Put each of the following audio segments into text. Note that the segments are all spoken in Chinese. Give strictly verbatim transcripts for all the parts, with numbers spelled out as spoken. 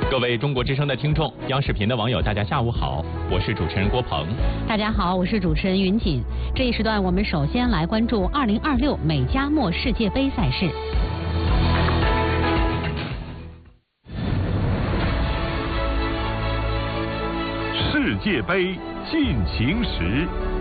各位中国之声的听众，央视频的网友，大家下午好，我是主持人郭鹏。 大家好，我是主持人云锦。这一时段，我们首先来关注二零二六美加墨世界杯赛事。 世界杯进行时。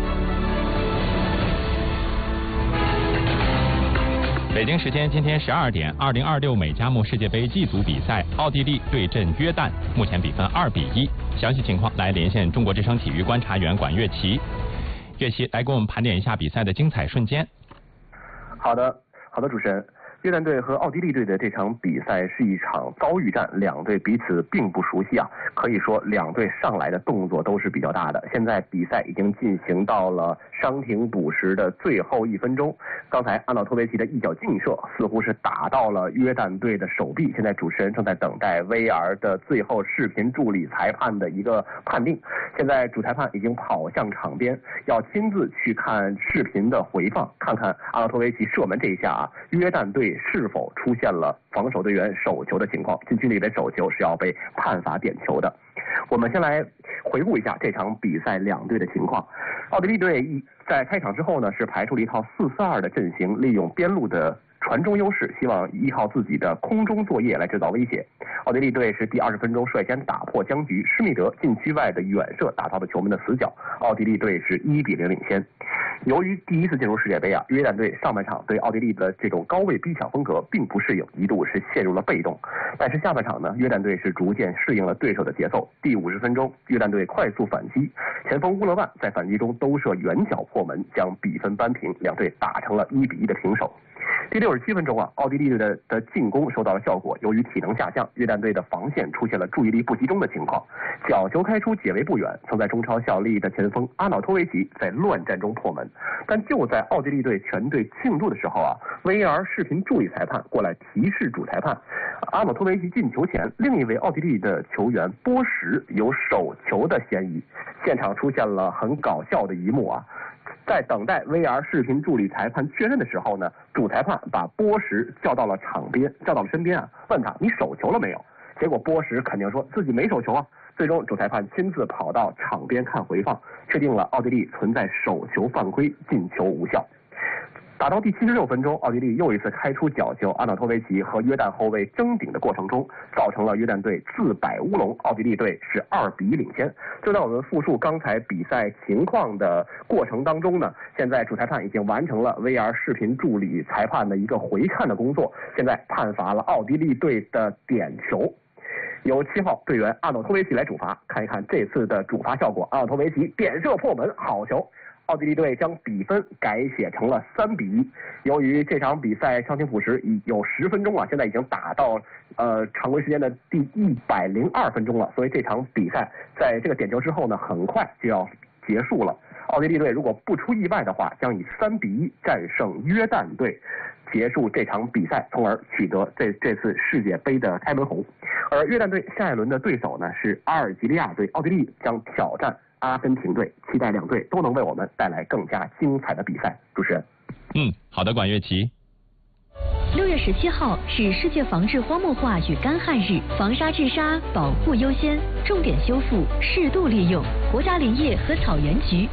北京时间今天十二点，二零二六美加墨世界杯 G 组比赛，奥地利对阵约旦，目前比分二比一。详细情况来连线中国之声体育观察员管乐琪。乐琪来给我们盘点一下比赛的精彩瞬间。 好的，好的，主持人。约旦队和奥地利队的这场比赛是一场遭遇战，两队彼此并不熟悉啊，可以说两队上来的动作都是比较大的。现在比赛已经进行到了伤停补时的最后一分钟，刚才阿瑙托维奇的一脚劲射似乎是打到了约旦队的手臂，现在主持人正在等待 V R 的最后视频助理裁判的一个判定。现在主裁判已经跑向场边，要亲自去看视频的回放，看看阿瑙托维奇射门这一下啊，约旦队是否出现了防守队员手球的情况，禁区里的手球是要被判罚点球的。我们先来回顾一下这场比赛两队的情况。奥地利队在开场之后呢，是排出了一套四四二的阵型，利用边路的传中优势，希望依靠自己的空中作业来制造威胁。奥地利队是第二十分钟率先打破僵局，施密德禁区外的远射打到了球门的死角，奥地利队是一比零领先。由于第一次进入世界杯啊，约旦队上半场对奥地利的这种高位逼抢风格并不适应，一度是陷入了被动。但是下半场呢，约旦队是逐渐适应了对手的节奏。第五十分钟，约旦队快速反击，前锋乌勒万在反击中兜射远角破门，将比分扳平，两队打成了一比一的平手。第六十七分钟啊，奥地利队的的进攻收到了效果，由于体能下降，约旦队的防线出现了注意力不集中的情况，角球开出解围不远，曾在中超效力的前锋阿瑙托维奇在乱战中破门。但就在奥地利队全队庆祝的时候啊 ，V R 视频助理裁判过来提示主裁判，阿瑙托维奇进球前，另一位奥地利的球员波什有手球的嫌疑。现场出现了很搞笑的一幕啊。在等待 V R 视频助理裁判确认的时候呢，主裁判把波什叫到了场边，叫到了身边啊，问他你手球了没有？结果波什肯定说自己没手球啊。最终主裁判亲自跑到场边看回放，确定了奥地利存在手球犯规，进球无效。打到第七十六分钟，奥地利又一次开出角球，阿瑙托维奇和约旦后卫争顶的过程中，造成了约旦队自摆乌龙，奥地利队是二比一领先。就在我们复述刚才比赛情况的过程当中呢，现在主裁判已经完成了 V R 视频助理裁判的一个回看的工作，现在判罚了奥地利队的点球，由七号队员阿瑙托维奇来主罚。看一看这次的主罚效果，阿瑙托维奇点射破门，好球！奥地利队将比分改写成了三比一。由于这场比赛伤停补时已有十分钟啊，现在已经打到呃常规时间的第一百零二分钟了，所以这场比赛在这个点球之后呢，很快就要结束了。奥地利队如果不出意外的话，将以三比一战胜约旦队，结束这场比赛，从而取得这这次世界杯的开门红。而约旦队下一轮的对手呢是阿尔及利亚队，奥地利将挑战阿根廷队，期待两队都能为我们带来更加精彩的比赛。主持人， 嗯，好的，管乐琪。 六月十七号是世界防治荒漠化与干旱日，防沙治沙，保护优先，重点修复，适度利用。国家林业和草原局。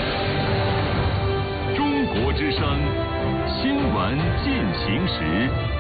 中国之声新闻进行时。